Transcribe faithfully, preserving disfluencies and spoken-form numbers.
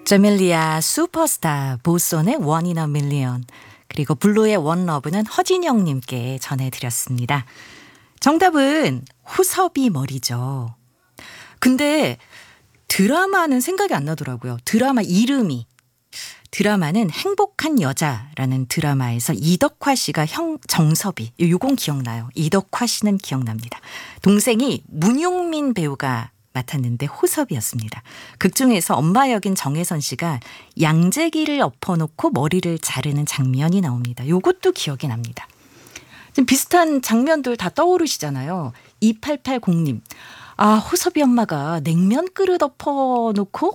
자밀리아 슈퍼스타 보손의 원 인 어 밀리언 그리고 블루의 원러브는 허진영님께 전해드렸습니다. 정답은 호섭이 머리죠. 근데 드라마는 생각이 안 나더라고요. 드라마 이름이. 드라마는 행복한 여자라는 드라마에서 이덕화 씨가 형 정섭이. 요건 기억나요. 이덕화 씨는 기억납니다. 동생이 문용민 배우가 맡았는데 호섭이었습니다. 극중에서 엄마 역인 정혜선 씨가 양재기를 엎어놓고 머리를 자르는 장면이 나옵니다. 요것도 기억이 납니다. 좀 비슷한 장면들 다 떠오르시잖아요. 이팔팔공님. 아, 호섭이 엄마가 냉면 그릇 엎어놓고